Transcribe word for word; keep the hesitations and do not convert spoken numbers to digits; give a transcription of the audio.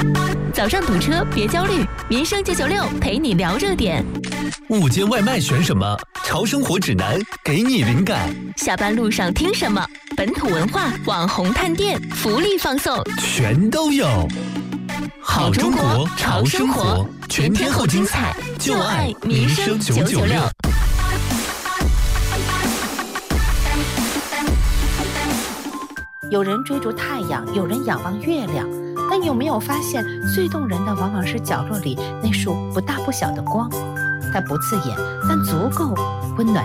早上堵车别焦虑，民生九九六陪你聊热点。 午间外卖选什么？潮生活指南给你灵感。 下班路上听什么？本土文化、网红探店、福利放送， 全都有。好中国，潮生活，全天候精彩，就爱民生九九六。 有人追逐太阳，有人仰望月亮，但有没有发现，最动人的往往是角落里那束不大不小的光？它不刺眼，但足够温暖